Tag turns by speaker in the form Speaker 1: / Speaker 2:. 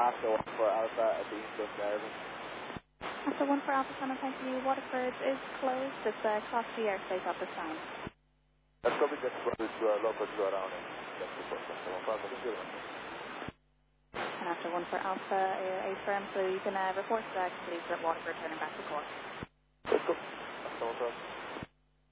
Speaker 1: after 1 for Alpha at the Dundee.
Speaker 2: After 1 for Alpha Summit, thank you. Waterford is closed. It's Class C airspace at this time.
Speaker 1: That's probably just local to around it. That's the first one. 1 for Alpha, thank you.
Speaker 2: And after 1 for Alpha, affirm, so you can report complete at Waterford, turning back to court.
Speaker 1: Let's go. After 1 for Alpha.